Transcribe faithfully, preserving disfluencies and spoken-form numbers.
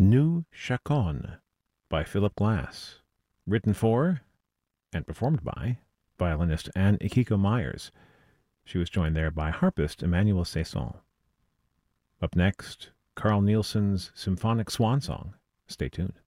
Nu Chaconne by Philip Glass, written for and performed by violinist Anne Ikiko Myers. She was joined there by harpist Emmanuel Saison. Up next, Carl Nielsen's Symphonic Swan Song. Stay tuned.